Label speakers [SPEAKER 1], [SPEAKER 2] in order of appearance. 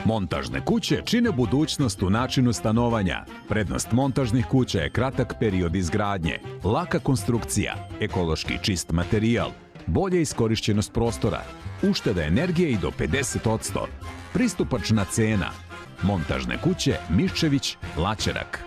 [SPEAKER 1] Montažne kuće čine budućnost u načinu stanovanja. Prednost montažnih kuća je kratak period izgradnje, laka konstrukcija, ekološki čist materijal, bolja iskorišćenost prostora, ušteda energije i do 50%, pristupačna cena. Montažne kuće Miščević, Laćerak.